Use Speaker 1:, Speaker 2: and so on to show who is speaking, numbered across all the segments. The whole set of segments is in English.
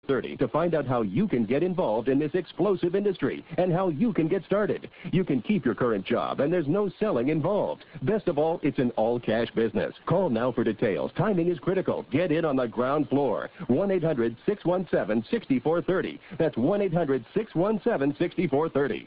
Speaker 1: 6430 to find out how you can get involved in this explosive industry and how you can get started. You can keep your current job, and there's no selling involved. Best of all, it's an all-cash business. Call now for details. Timing is critical. Get in on the ground floor. 1-800-617-6430. That's 1-800-617-6430.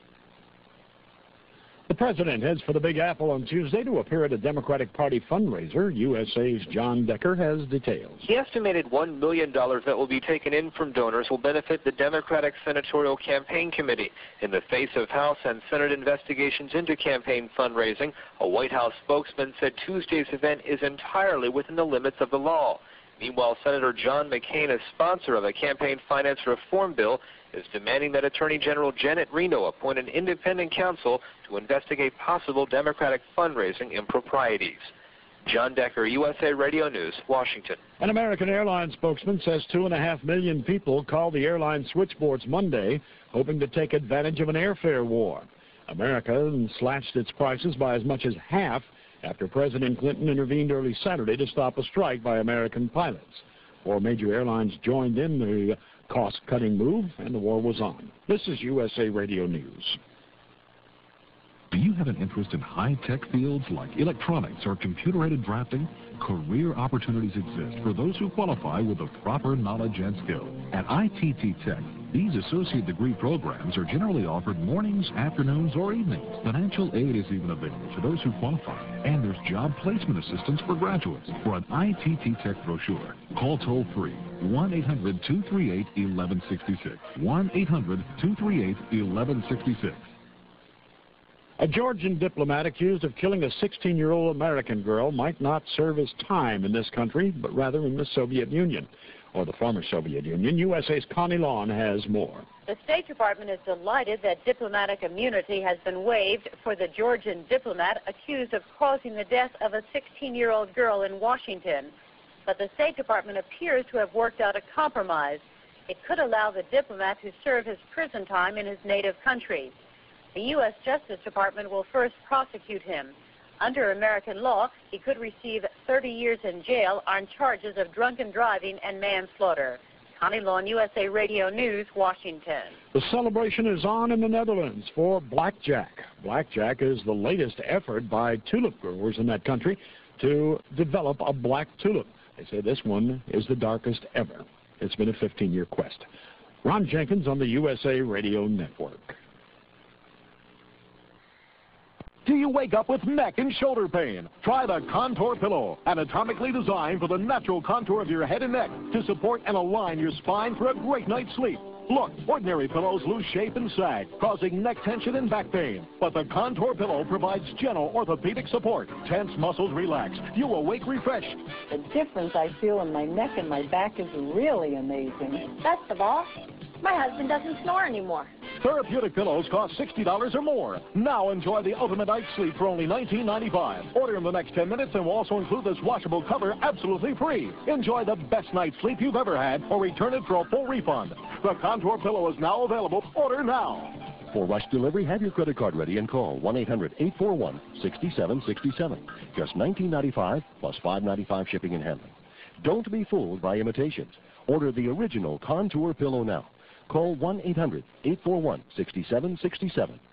Speaker 2: The president heads for the Big Apple on Tuesday to appear at a Democratic Party fundraiser. USA's John Decker has details.
Speaker 3: The estimated $1 million that will be taken in from donors will benefit the Democratic Senatorial Campaign Committee. In the face of House and Senate investigations into campaign fundraising, a White House spokesman said Tuesday's event is entirely within the limits of the law. Meanwhile, Senator John McCain, a sponsor of a campaign finance reform bill, is demanding that Attorney General Janet Reno appoint an independent counsel to investigate possible Democratic fundraising improprieties. John Decker, USA Radio News, Washington.
Speaker 2: An American Airlines spokesman says 2.5 million people called the airline switchboards Monday, hoping to take advantage of an airfare war. America slashed its prices by as much as half after President Clinton intervened early Saturday to stop a strike by American pilots. 4 major airlines joined in the cost-cutting move, and the war was on. This is USA Radio News.
Speaker 4: Do you have an interest in high-tech fields like electronics or computer-aided drafting? Career opportunities exist for those who qualify with the proper knowledge and skill. At ITT Tech, these associate degree programs are generally offered mornings, afternoons, or evenings. Financial aid is even available to those who qualify. And there's job placement assistance for graduates. For an ITT Tech brochure, call toll-free 1-800-238-1166. 1-800-238-1166.
Speaker 2: A Georgian diplomat accused of killing a 16-year-old American girl might not serve his time in this country, but rather in the Soviet Union, or the former Soviet Union. USA's Connie Lawn has more.
Speaker 5: The State Department is delighted that diplomatic immunity has been waived for the Georgian diplomat accused of causing the death of a 16-year-old girl in Washington. But the State Department appears to have worked out a compromise. It could allow the diplomat to serve his prison time in his native country. The U.S. Justice Department will first prosecute him. Under American law, he could receive 30 years in jail on charges of drunken driving and manslaughter. Connie Lawn, USA Radio News, Washington.
Speaker 2: The celebration is on in the Netherlands for Blackjack. Blackjack is the latest effort by tulip growers in that country to develop a black tulip. They say this one is the darkest ever. It's been a 15-year quest. Ron Jenkins on the USA Radio Network.
Speaker 6: Do you wake up with neck and shoulder pain? Try the Contour Pillow, anatomically designed for the natural contour of your head and neck to support and align your spine for a great night's sleep. Look, ordinary pillows lose shape and sag, causing neck tension and back pain. But the Contour Pillow provides gentle orthopedic support. Tense muscles relax. You awake refreshed.
Speaker 7: The difference I feel in my neck and my back is really amazing.
Speaker 8: Best of all, my husband doesn't snore anymore.
Speaker 6: Therapeutic pillows cost $60 or more. Now enjoy the ultimate night's sleep for only $19.95. Order in the next 10 minutes and we'll also include this washable cover absolutely free. Enjoy the best night's sleep you've ever had or return it for a full refund. The Contour Pillow is now available. Order now.
Speaker 1: For rush delivery, have your credit card ready and call 1-800-841-6767. Just $19.95 plus $5.95 shipping and handling. Don't be fooled by imitations. Order the original Contour Pillow now. Call 1-800-841-6767.